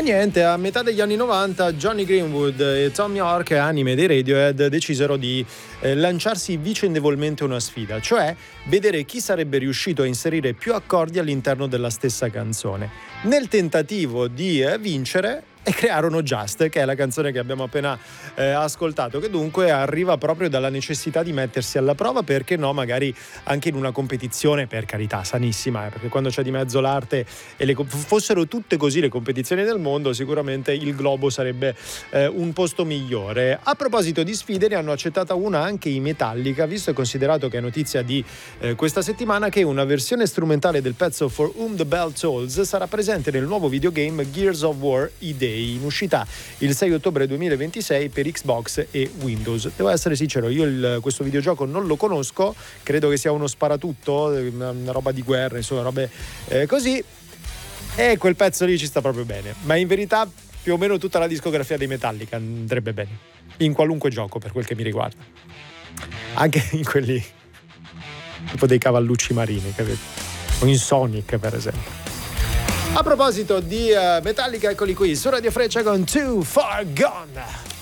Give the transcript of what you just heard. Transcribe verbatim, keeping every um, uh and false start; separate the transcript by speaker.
Speaker 1: niente, a metà degli anni novanta Johnny Greenwood e Tom York, anime dei Radiohead, decisero di eh, lanciarsi vicendevolmente una sfida, cioè vedere chi sarebbe riuscito a inserire più accordi all'interno della stessa canzone, nel tentativo di eh, vincere. E crearono Just, che è la canzone che abbiamo appena eh, ascoltato, che dunque arriva proprio dalla necessità di mettersi alla prova, perché no, magari anche in una competizione, per carità, sanissima, eh, perché quando c'è di mezzo l'arte e le, fossero tutte così le competizioni del mondo, sicuramente il globo sarebbe eh, un posto migliore. A proposito di sfide, ne hanno accettata una anche i Metallica, visto e considerato che è notizia di eh, questa settimana che una versione strumentale del pezzo For Whom the Bell Tolls sarà presente nel nuovo videogame Gears of War E-Day, in uscita il sei ottobre duemilaventisei per Xbox e Windows. Devo essere sincero, io il, questo videogioco non lo conosco, credo che sia uno sparatutto, una, una roba di guerra, insomma, robe eh, così, e quel pezzo lì ci sta proprio bene, ma in verità più o meno tutta la discografia dei Metallica andrebbe bene in qualunque gioco, per quel che mi riguarda, anche in quelli tipo dei cavallucci marini, capito? O in Sonic, per esempio. A proposito di uh, Metallica, eccoli qui su Radio Freccia con Too Far Gone.